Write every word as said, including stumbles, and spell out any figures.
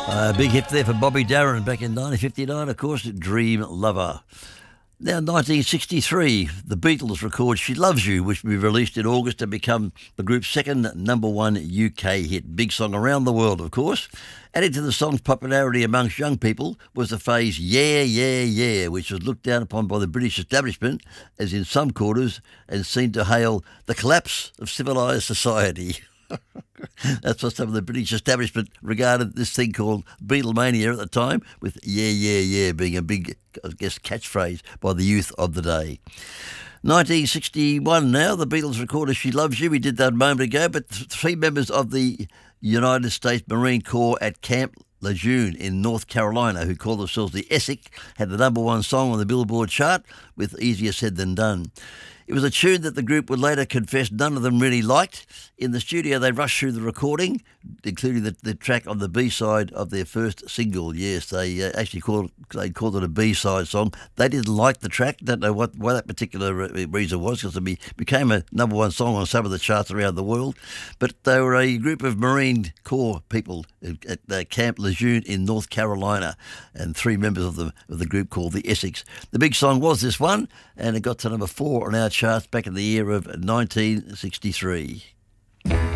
A big hit there for Bobby Darin back in nineteen fifty-nine, of course, Dream Lover. Now, nineteen sixty-three, the Beatles record She Loves You, which we released in August to become the group's second number one U K hit. Big song around the world, of course. Added to the song's popularity amongst young people was the phrase, yeah, yeah, yeah, which was looked down upon by the British establishment as in some quarters and seen to hail the collapse of civilised society. That's what some of the British establishment regarded this thing called Beatlemania at the time, with yeah, yeah, yeah being a big, I guess, catchphrase by the youth of the day. nineteen sixty-one now, the Beatles recorded She Loves You. We did that a moment ago, but three members of the United States Marine Corps at Camp Lejeune in North Carolina, who called themselves the Essex, had the number one song on the Billboard chart with Easier Said Than Done. It was a tune that the group would later confess none of them really liked. In the studio, they rushed through the recording, including the, the track on the B-side of their first single. Yes, they uh, actually called they called it a B-side song. They didn't like the track. Don't know what why that particular reason was, because it be, became a number one song on some of the charts around the world. But they were a group of Marine Corps people at uh, Camp Lejeune in North Carolina, and three members of the of the group called the Essex. The big song was this one, and it got to number four on our charts back in the year of nineteen sixty-three.